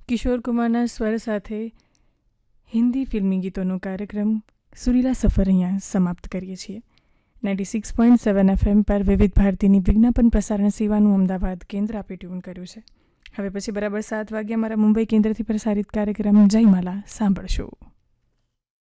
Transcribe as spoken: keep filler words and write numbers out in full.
કિશોર કુમારના સ્વર સાથે હિન્દી ફિલ્મી ગીતોનો કાર્યક્રમ સુરીલા સફર અહીંયા સમાપ્ત કરીએ છીએ. Ninety six point seven FM પર વિવિધ ભારતીની વિજ્ઞાપન પ્રસારણ સેવાનું અમદાવાદ કેન્દ્ર આપે ટ્યુન કર્યું છે. હવે પછી બરાબર સાત વાગ્યા મારા મુંબઈ કેન્દ્રથી પ્રસારિત કાર્યક્રમ જયમાલા સાંભળશો.